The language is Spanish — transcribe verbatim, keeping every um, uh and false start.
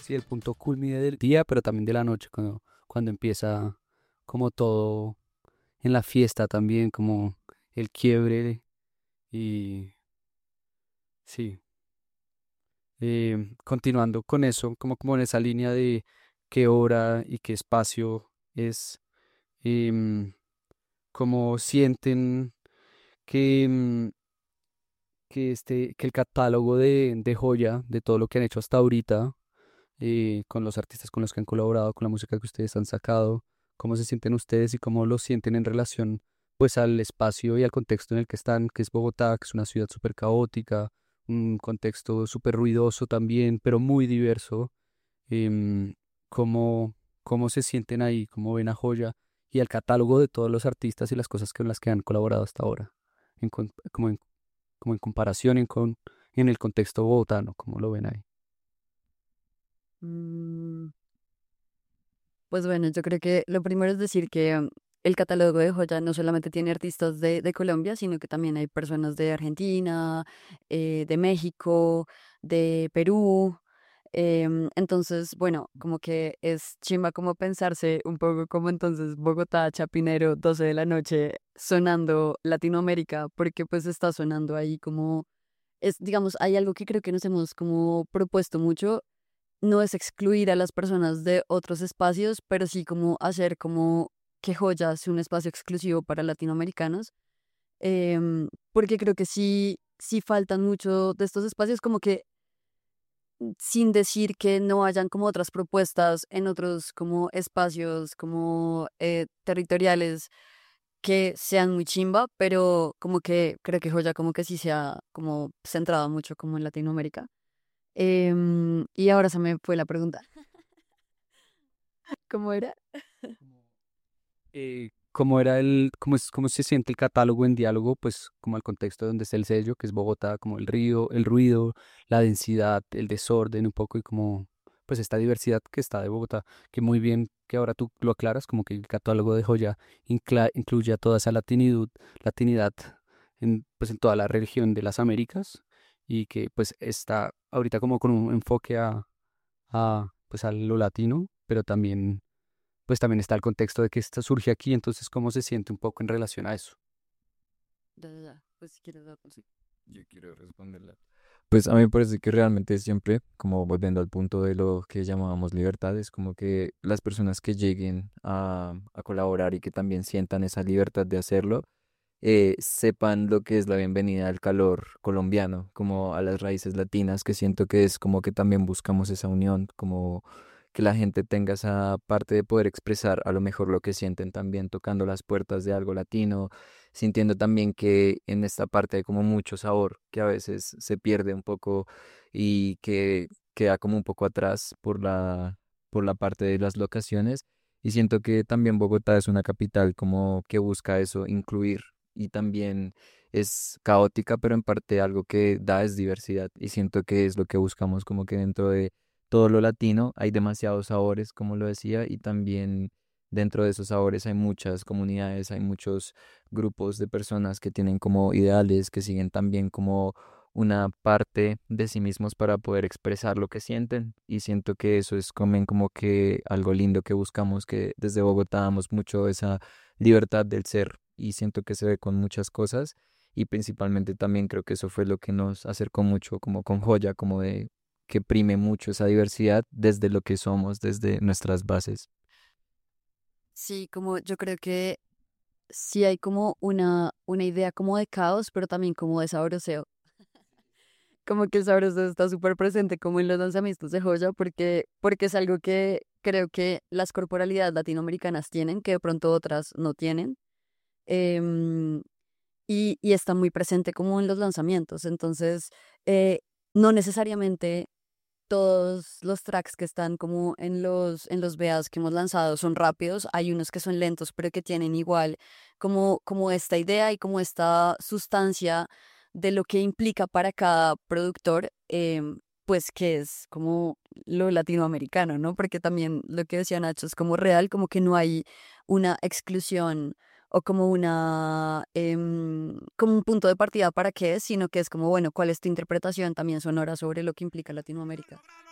sí, el punto culmine del día, pero también de la noche, cuando, cuando empieza como todo en la fiesta también, como el quiebre y sí. Eh, continuando con eso, como, como en esa línea de qué hora y qué espacio es, em, cómo sienten que, em, que, este, que el catálogo de, de Joya, de todo lo que han hecho hasta ahorita, eh, con los artistas con los que han colaborado, con la música que ustedes han sacado, cómo se sienten ustedes y cómo lo sienten en relación pues al espacio y al contexto en el que están, que es Bogotá, que es una ciudad súper caótica, un contexto súper ruidoso también, pero muy diverso. em, cómo, cómo se sienten ahí, cómo ven a Joya y el catálogo de todos los artistas y las cosas con las que han colaborado hasta ahora, en con- como en, como en comparación en, con, en el contexto bogotano, cómo lo ven ahí. Mm, Pues bueno, yo creo que lo primero es decir que mm, el catálogo de Joya no solamente tiene artistas de, de Colombia, sino que también hay personas de Argentina, eh, de México, de Perú. Em, entonces, bueno, como que es chimba como pensarse un poco como entonces Bogotá, Chapinero, doce de la noche, sonando Latinoamérica, porque pues está sonando ahí como, es, digamos, hay algo que creo que nos hemos como propuesto mucho, no es excluir a las personas de otros espacios, pero sí como hacer como que Joya sea un espacio exclusivo para latinoamericanos, em, porque creo que sí, sí faltan mucho de estos espacios, como que sin decir que no hayan como otras propuestas en otros como espacios como eh, territoriales que sean muy chimba, pero como que creo que Joya como que sí se ha como centrado mucho como en Latinoamérica. Em, y ahora se me fue la pregunta. ¿Cómo era? eh, cómo era el, cómo es, cómo se siente el catálogo en diálogo, pues como el contexto donde está el sello, que es Bogotá, como el río, el ruido, la densidad, el desorden un poco y como pues esta diversidad que está de Bogotá, que muy bien que ahora tú lo aclaras, como que el catálogo de Joya incla- incluye a toda esa latinidad, latinidad en, pues en toda la región de las Américas y que pues está ahorita como con un enfoque a, a pues a lo latino, pero también pues también está el contexto de que esto surge aquí, entonces cómo se siente un poco en relación a eso. Ya, ya, ya. Pues si quieres dar. Sí, yo quiero responderla. Pues a mí me parece que realmente siempre, como volviendo al punto de lo que llamábamos libertad, es como que las personas que lleguen a, a colaborar y que también sientan esa libertad de hacerlo, eh, sepan lo que es la bienvenida al calor colombiano, como a las raíces latinas, que siento que es como que también buscamos esa unión, como que la gente tenga esa parte de poder expresar a lo mejor lo que sienten también tocando las puertas de algo latino, sintiendo también que en esta parte hay como mucho sabor que a veces se pierde un poco y que queda como un poco atrás por la, por la parte de las locaciones. Y siento que también Bogotá es una capital como que busca eso, incluir y también es caótica, pero en parte algo que da es diversidad y siento que es lo que buscamos como que dentro de todo lo latino hay demasiados sabores, como lo decía, y también dentro de esos sabores hay muchas comunidades, hay muchos grupos de personas que tienen como ideales, que siguen también como una parte de sí mismos para poder expresar lo que sienten y siento que eso es como, como que algo lindo que buscamos, que desde Bogotá damos mucho esa libertad del ser y siento que se ve con muchas cosas y principalmente también creo que eso fue lo que nos acercó mucho como con Joya, como de que prime mucho esa diversidad desde lo que somos, desde nuestras bases. Sí, como yo creo que sí hay como una, una idea como de caos, pero también como de sabroseo. Como que el sabroseo está súper presente como en los lanzamientos de Joya, porque, porque es algo que creo que las corporalidades latinoamericanas tienen, que de pronto otras no tienen. em, y, y está muy presente como en los lanzamientos. Entonces, eh, no necesariamente todos los tracks que están como en los, en los B As que hemos lanzado son rápidos, hay unos que son lentos, pero que tienen igual como, como esta idea y como esta sustancia de lo que implica para cada productor, em, pues que es como lo latinoamericano, ¿no? Porque también lo que decía Nacho es como real, como que no hay una exclusión o como una, em, como un punto de partida para qué es, sino que es como, bueno, ¿cuál es tu interpretación también sonora sobre lo que implica Latinoamérica?